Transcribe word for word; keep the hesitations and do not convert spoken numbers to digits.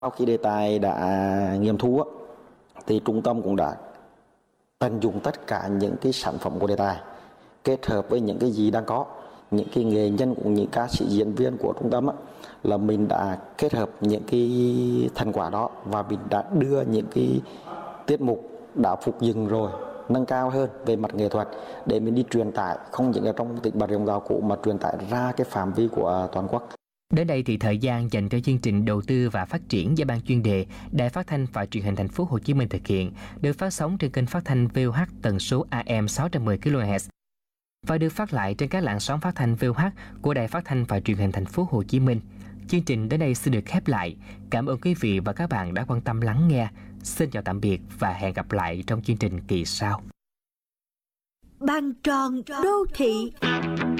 Sau khi đề tài đã nghiệm thu thì trung tâm cũng đã tận dụng tất cả những cái sản phẩm của đề tài, kết hợp với những cái gì đang có, những cái nghệ nhân cũng những ca sĩ diễn viên của trung tâm là mình đã kết hợp những cái thành quả đó và mình đã đưa những cái tiết mục đã phục dựng rồi nâng cao hơn về mặt nghệ thuật để mình đi truyền tải không những ở trong tỉnh Bà Rịa Vũng Tàu cũ mà truyền tải ra cái phạm vi của toàn quốc. Đến đây thì thời gian dành cho chương trình đầu tư và phát triển do ban chuyên đề Đài Phát thanh và Truyền hình Thành phố Hồ Chí Minh thực hiện được phát sóng trên kênh phát thanh vê o hát tần số a em sáu trăm mười ki lô héc và được phát lại trên các làn sóng phát thanh vê o hát của Đài Phát thanh và Truyền hình Thành phố Hồ Chí Minh. Chương trình đến đây xin được khép lại. Cảm ơn quý vị và các bạn đã quan tâm lắng nghe. Xin chào tạm biệt và hẹn gặp lại trong chương trình kỳ sau. Bàn tròn đô thị.